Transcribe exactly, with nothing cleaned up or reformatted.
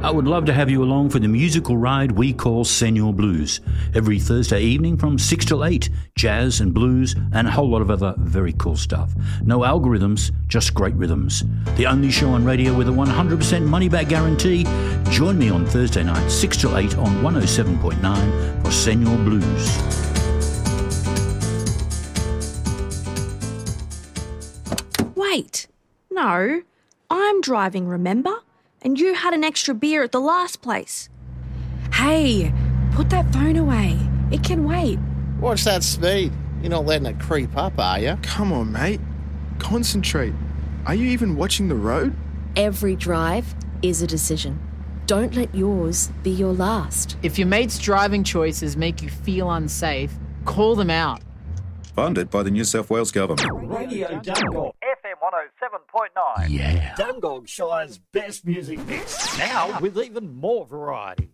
I would love to have you along for the musical ride we call Senor Blues. Every Thursday evening from six till eight, jazz and blues and a whole lot of other very cool stuff. No algorithms, just great rhythms. The only show on radio with a one hundred percent money-back guarantee. Join me on Thursday night, six till eight on one oh seven point nine for Senor Blues. Wait, no, I'm driving, remember? And you had an extra beer at the last place. Hey, put that phone away. It can wait. Watch that speed. You're not letting it creep up, are you? Come on, mate. Concentrate. Are you even watching the road? Every drive is a decision. Don't let yours be your last. If your mate's driving choices make you feel unsafe, call them out. Funded by the New South Wales Government. Radio Dungog. F M one oh seven point nine. Yeah. Dungog Shire's best music mix. Now with even more variety.